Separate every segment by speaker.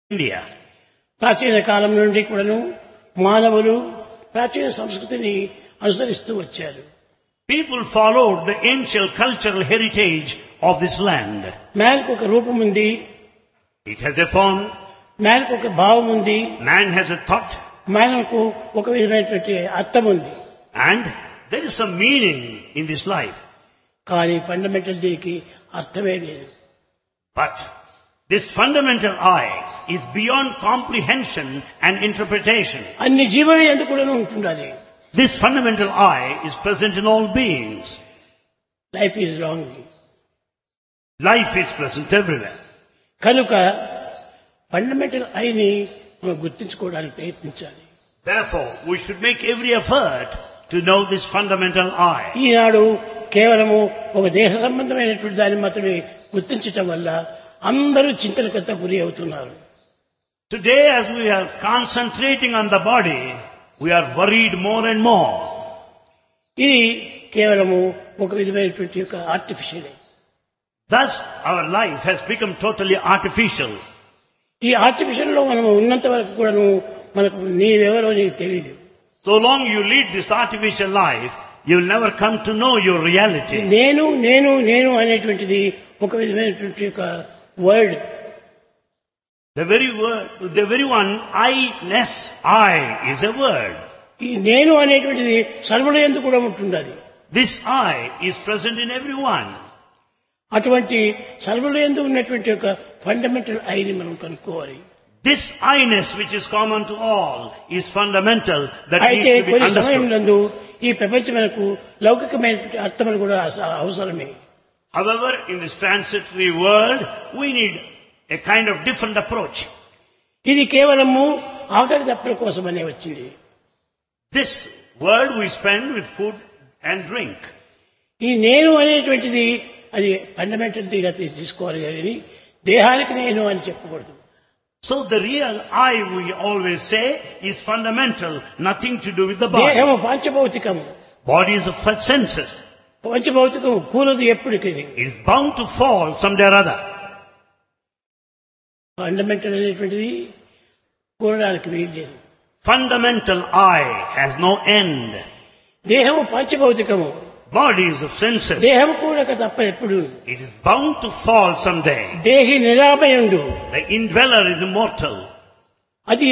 Speaker 1: India.
Speaker 2: ప్రాచీన కాలం నుండి కూడాను మానవులు ప్రాచీన సంస్కృతిని అనుసరిస్తూ వచ్చారు.
Speaker 1: People followed the ancient cultural heritage of this land.
Speaker 2: మ్యాన్కు ఒక రూపం ఉంది,
Speaker 1: It has a form,
Speaker 2: మ్యాన్కు ఒక భావం ఉంది,
Speaker 1: man has a thought,
Speaker 2: మ్యాన్కు ఒక విధమైనటువంటి అర్థం ఉంది.
Speaker 1: and there is some meaning in this life.
Speaker 2: కానీ ఫండమెంటల్ దీనికి అర్థమే లేదు.
Speaker 1: But this fundamental I is beyond comprehension and interpretation.
Speaker 2: అన్ని జీవులు ఎందుకు కూడా ఉంటున్నది.
Speaker 1: This fundamental I is present in all beings.
Speaker 2: Life is wrong.
Speaker 1: Life is present everywhere.
Speaker 2: కనుక ఫండమెంటల్ ఐని మనం గుర్తించుకోవడానికి ప్రయత్నించాలి.
Speaker 1: Therefore, we should make every effort to know this fundamental I.
Speaker 2: ఈనాడు కేవలము ఒక దేహ సంబంధమైనటువంటి దాన్ని మాత్రమే గుర్తించటం వల్ల అందరూ చింతనకంతా గురి అవుతున్నారు.
Speaker 1: Today, as we are concentrating on the body, we are worried more and more.
Speaker 2: ఇది కేవలము ఒక విధమైనటువంటి యొక్క artificial.
Speaker 1: Thus, our life has become totally artificial.
Speaker 2: ఈ ఆర్టిఫిషియల్ లో మనం ఉన్నంత వరకు కూడాను మనకు నీవెవరో నీకు తెలియదు.
Speaker 1: So long you lead this artificial life, you will never come to know your reality.
Speaker 2: నేను నేను నేను అనేటువంటిది ఒక విధమైనటువంటి యొక్క word.
Speaker 1: The very one, I-ness, I, is a word.
Speaker 2: ఈ నేను అనేటువంటిది సర్వుల యందు కూడా ఉంటున్నది.
Speaker 1: This I is present in everyone.
Speaker 2: అటువంటి సర్వుల యందు ఉన్నటువంటి యొక్క ఫండమెంటల్ ఐని మనం కనుక్కోవాలి.
Speaker 1: This I-ness which is common to all is fundamental that
Speaker 2: అయితే
Speaker 1: needs to be
Speaker 2: కొన్ని
Speaker 1: understood.
Speaker 2: సమయంలో ఈ ప్రపంచమునకు లౌకికమైనటువంటి అర్థములు కూడా అవసరమే.
Speaker 1: However, in this transitory world, we need a kind of different approach.
Speaker 2: ఇది కేవలము ఆకలి దప్పుల కోసమనే వచ్చింది.
Speaker 1: This world we spend with food and drink.
Speaker 2: ఈ నేను అనేటువంటిది అది ఫండమెంటల్ గా తీసుకోవాలి కానీ దేహానికి నేను అని చెప్పకూడదు.
Speaker 1: So the real I, we always say, is fundamental, nothing to do with the body.
Speaker 2: దేహము పంచభౌతికము.
Speaker 1: Body is the first senses.
Speaker 2: పంచభౌతికము కూలదు ఎప్పటికీ.
Speaker 1: It is bound to fall someday or other.
Speaker 2: Fundamental అనేటువంటిది కూడడానికి వీల్లేదు.
Speaker 1: Fundamental I has no end.
Speaker 2: దేహము పంచభౌతికము.
Speaker 1: Body is of senses.
Speaker 2: దేహము కూడక తప్ప ఎప్పుడు.
Speaker 1: It is bound to fall someday.
Speaker 2: దేహి నిరామయుండు.
Speaker 1: The indweller is immortal.
Speaker 2: అది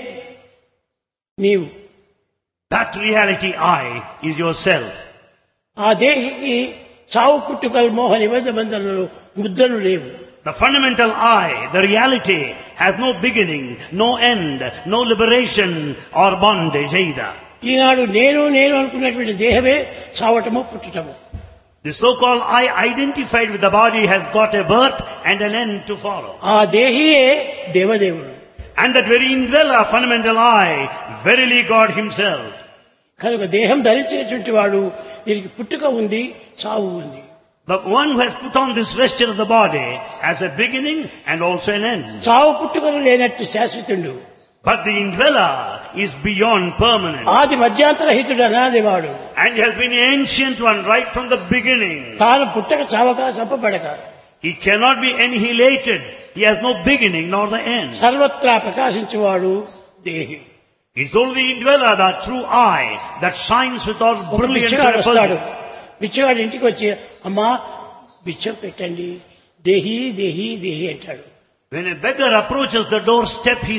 Speaker 2: నీవు.
Speaker 1: That reality I is yourself.
Speaker 2: ఆ దేహికి చావు పుట్టుకలు మోహ నిబంధ బంధనలు ముద్దలు లేవు.
Speaker 1: The fundamental I, the reality, has no beginning, no end, no liberation or bondage either.
Speaker 2: ఈనాడు నేను నేను అనుకున్నటువంటి దేహమే చావటము పుట్టటము.
Speaker 1: The so-called I identified with the body has got a birth and an end to follow.
Speaker 2: ఆ దేహియే దేవదేవుడు.
Speaker 1: And that very indweller, fundamental I, verily God himself.
Speaker 2: కనుక దేహం ధరించినటువంటి వాడు దీనికి పుట్టుక ఉంది, చావు ఉంది.
Speaker 1: The one who has put on this vesture of the body has a beginning and also an end.
Speaker 2: చావు పుట్టుకలు లేనట్టు శాశ్వతుడు.
Speaker 1: But the indweller is beyond permanent.
Speaker 2: ఆది మధ్యాంతరహితుడు అనాదివాడు.
Speaker 1: And he has been ancient one right from the beginning.
Speaker 2: తాను పుట్టక చావక చంపబడక.
Speaker 1: He cannot be annihilated. He has no beginning nor the end.
Speaker 2: సర్వత్రా ప్రకాశించేవాడు దేహి.
Speaker 1: It's only the indweller, the true I, that shines with all
Speaker 2: ఒక
Speaker 1: brilliance
Speaker 2: Bichagadu
Speaker 1: and
Speaker 2: వస్తాడు.
Speaker 1: effulgence.
Speaker 2: బిచ్చగాడు ఇంటికి వచ్చి అమ్మా బిచ్చం పెట్టండి, దేహి దేహి దేహి అంటాడు.
Speaker 1: When a beggar approaches the doorstep, he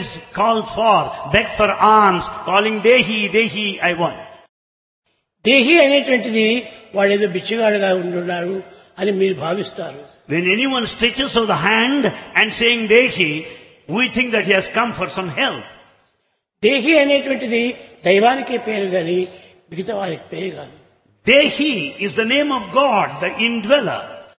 Speaker 1: begs for alms, calling Dehi, Dehi, I want.
Speaker 2: దేహి అనేటువంటిది వాడేదో బిచ్చగాడుగా ఉంటున్నాడు అని మీరు భావిస్తారు.
Speaker 1: When anyone stretches out the hand and saying Dehi, we think that he has come for some help.
Speaker 2: దేహి అనేటువంటిది దైవానికి పేరు కానీ మిగతా వారికి పేరు కాదు.
Speaker 1: Dehi is the name of God, the indweller.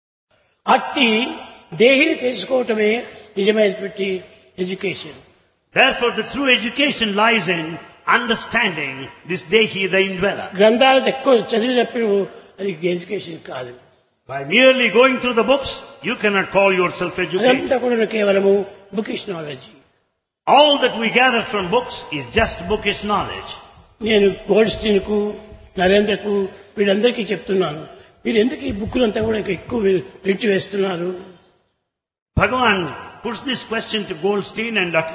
Speaker 2: అట్టి దేహిని తెలుసుకోవటమే నిజమైనటువంటి education.
Speaker 1: Therefore the true education lies in understanding this Dehi, the indweller.
Speaker 2: గ్రంథాలు ఎక్కువ చదివినప్పుడు అది ఎడ్యుకేషన్ కాదు.
Speaker 1: By merely going through the books, you cannot call yourself educated.
Speaker 2: అదంతా కూడా కేవలము bookish knowledge.
Speaker 1: All that we gather from books is just bookish knowledge.
Speaker 2: నేను గోల్డ్స్టీన్కు, నరేంద్రకు వీళ్ళందరికీ చెప్తున్నాను, మీరు ఎందుకు ఈ బుక్కులంతా కూడా ఎక్కువ ప్రింట్ వేస్తున్నారు?
Speaker 1: Bhagavan puts this question to Goldstein and